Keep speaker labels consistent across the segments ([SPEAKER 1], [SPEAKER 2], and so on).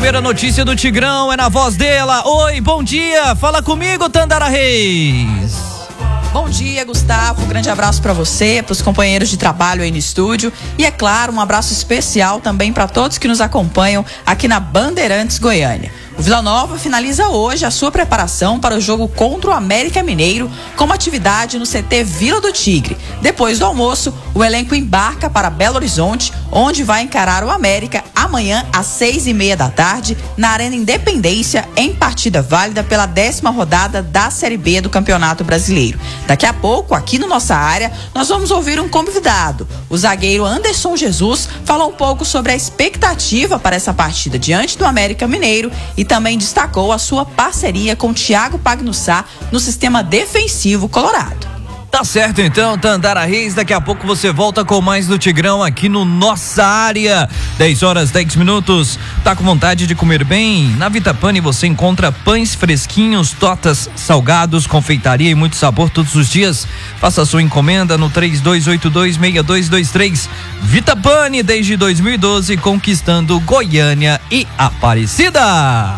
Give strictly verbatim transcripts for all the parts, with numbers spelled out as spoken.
[SPEAKER 1] primeira notícia do Tigrão é na voz dela. Oi, bom dia, fala comigo, Tandara Reis.
[SPEAKER 2] Bom dia, Gustavo, um grande abraço para você, para os companheiros de trabalho aí no estúdio e, é claro, um abraço especial também para todos que nos acompanham aqui na Bandeirantes Goiânia. O Vila Nova finaliza hoje a sua preparação para o jogo contra o América Mineiro com uma atividade no C T Vila do Tigre. Depois do almoço, o elenco embarca para Belo Horizonte, onde vai encarar o América amanhã às seis e meia da tarde na Arena Independência, em partida válida pela décima rodada da Série B do Campeonato Brasileiro. Daqui a pouco, aqui no Nossa Área, nós vamos ouvir um convidado. O zagueiro Anderson Jesus falou um pouco sobre a expectativa para essa partida diante do América Mineiro e também destacou a sua parceria com Thiago Pagnussá no sistema defensivo colorado.
[SPEAKER 1] Tá certo então, Tandara Reis, daqui a pouco você volta com mais do Tigrão aqui no Nossa Área. dez horas, dez minutos. Tá com vontade de comer bem? Na Vitapani você encontra pães fresquinhos, tortas, salgados, confeitaria e muito sabor todos os dias. Faça sua encomenda no três dois oito dois, seis dois dois três. Vitapani desde dois mil e doze, conquistando Goiânia e Aparecida.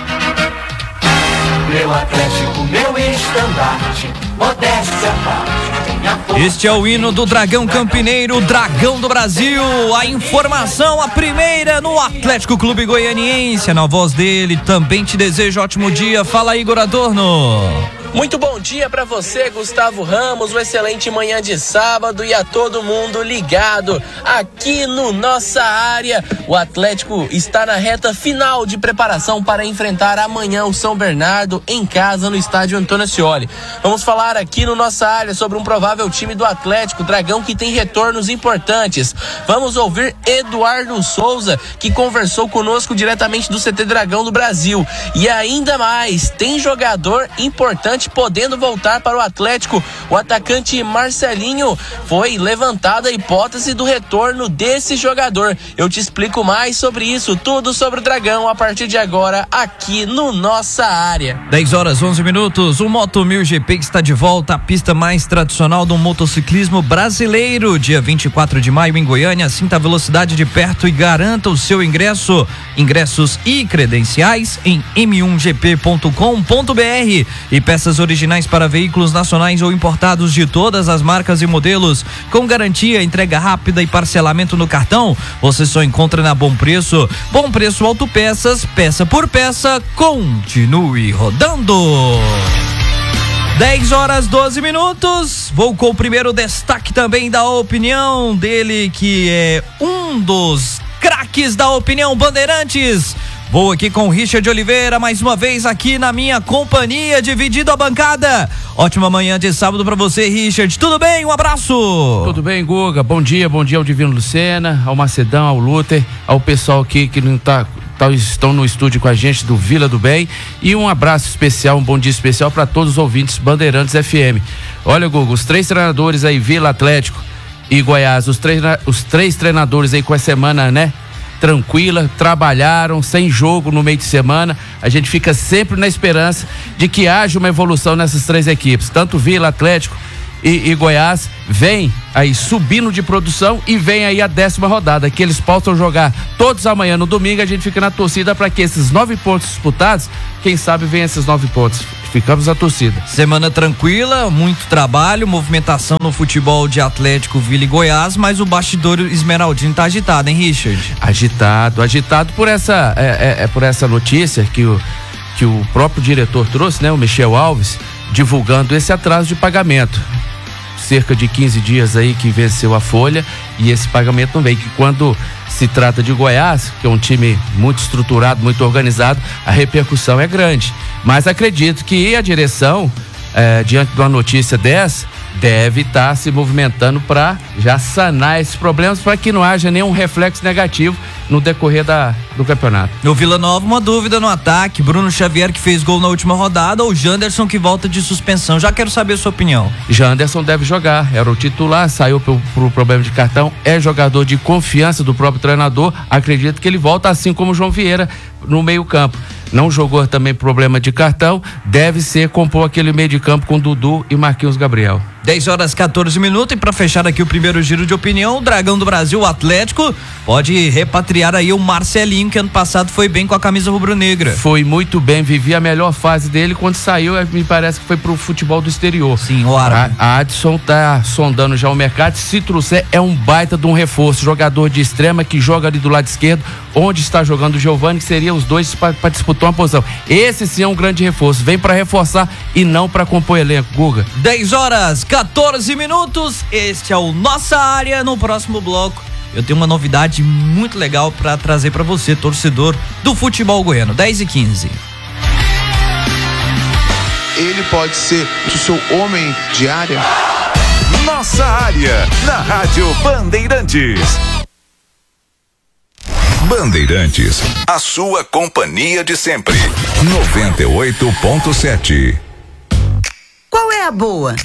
[SPEAKER 3] Meu Atlético, meu estandarte, modéstia à parte.
[SPEAKER 1] Este é o hino do Dragão Campineiro, Dragão do Brasil. A informação, a primeira no Atlético Clube Goianiense. Na voz dele, também te desejo ótimo dia. Fala, Igor Adorno.
[SPEAKER 4] Muito bom dia para você, Gustavo Ramos, uma excelente manhã de sábado e a todo mundo ligado aqui no Nossa Área. O Atlético está na reta final de preparação para enfrentar amanhã o São Bernardo em casa no estádio Antônio Ascioli. Vamos falar aqui no Nossa Área sobre um provável time do Atlético, Dragão, que tem retornos importantes. Vamos ouvir Eduardo Souza, que conversou conosco diretamente do C T Dragão do Brasil. E ainda mais, tem jogador importante podendo voltar para o Atlético. O atacante Marcelinho, foi levantada a hipótese do retorno desse jogador. Eu te explico mais sobre isso, tudo sobre o Dragão a partir de agora aqui no Nossa Área.
[SPEAKER 1] dez horas, onze minutos. O Moto mil G P está de volta à pista mais tradicional do motociclismo brasileiro. Dia vinte e quatro de maio em Goiânia. Sinta a velocidade de perto e garanta o seu ingresso. Ingressos e credenciais em m um g p ponto com ponto b r e peças originais para veículos nacionais ou importados de todas as marcas e modelos, com garantia, entrega rápida e parcelamento no cartão. Você só encontra na Bom Preço. Bom Preço Autopeças, peça por peça, continue rodando. dez horas, doze minutos. Vou com o primeiro destaque também da opinião dele, que é um dos craques da opinião Bandeirantes. Vou aqui com o Richard Oliveira, mais uma vez aqui na minha companhia, dividido a bancada. Ótima manhã de sábado pra você, Richard. Tudo bem? Um abraço.
[SPEAKER 5] Tudo bem, Guga? Bom dia, bom dia ao Divino Lucena, ao Macedão, ao Luther, ao pessoal aqui que não tá, tá, estão no estúdio com a gente do Vila do Bem. E um abraço especial, um bom dia especial para todos os ouvintes Bandeirantes F M. Olha, Guga, os três treinadores aí, Vila, Atlético e Goiás, os três, os três treinadores aí com a semana, né? Tranquila, trabalharam sem jogo no meio de semana. A gente fica sempre na esperança de que haja uma evolução nessas três equipes, tanto Vila, Atlético e, e Goiás. Vem aí subindo de produção e vem aí a décima rodada, que eles possam jogar todos amanhã no domingo. A gente fica na torcida para que esses nove pontos disputados, quem sabe venha esses nove pontos. Ficamos na torcida.
[SPEAKER 1] Semana tranquila, muito trabalho, movimentação no futebol de Atlético, Vila e Goiás, mas o bastidor esmeraldino tá agitado, hein, Richard?
[SPEAKER 5] Agitado, agitado por essa é, é, é por essa notícia que o, que o próprio diretor trouxe, né, o Michel Alves, divulgando esse atraso de pagamento. Cerca de quinze dias aí que venceu a folha e esse pagamento não veio, que quando se trata de Goiás, que é um time muito estruturado, muito organizado, a repercussão é grande. Mas acredito que a direção, eh, diante de uma notícia dessa, deve estar tá se movimentando para já sanar esses problemas, para que não haja nenhum reflexo negativo no decorrer da, do campeonato.
[SPEAKER 1] No Vila Nova, uma dúvida no ataque: Bruno Xavier, que fez gol na última rodada, ou Janderson, que volta de suspensão? Já quero saber a sua opinião.
[SPEAKER 5] Janderson deve jogar, era o titular, saiu por, por problema de cartão, é jogador de confiança do próprio treinador. Acredito que ele volta, assim como o João Vieira no meio campo. Não jogou também problema de cartão, deve ser compor aquele meio de campo com Dudu e Marquinhos Gabriel.
[SPEAKER 1] dez horas, quatorze minutos, e para fechar aqui o primeiro giro de opinião, o Dragão do Brasil, o Atlético, pode repatriar criar aí o Marcelinho, que ano passado foi bem com a camisa rubro-negra.
[SPEAKER 5] Foi muito bem, vivia a melhor fase dele. Quando saiu, me parece que foi pro futebol do exterior.
[SPEAKER 1] Sim, o árabe.
[SPEAKER 5] A, a Adson tá sondando já o mercado. Se trouxer, é um baita de um reforço. Jogador de extrema que joga ali do lado esquerdo, onde está jogando o Giovani, que seria os dois para disputar uma posição. Esse sim é um grande reforço. Vem para reforçar e não para compor elenco, Guga.
[SPEAKER 1] dez horas, quatorze minutos. Este é o Nossa Área. No próximo bloco, eu tenho uma novidade muito legal para trazer para você, torcedor do futebol goiano. dez e quinze.
[SPEAKER 6] Ele pode ser o seu homem de área?
[SPEAKER 7] Nossa Área, na Rádio Bandeirantes. Bandeirantes, a sua companhia de sempre. noventa e oito ponto sete.
[SPEAKER 8] Qual é a boa?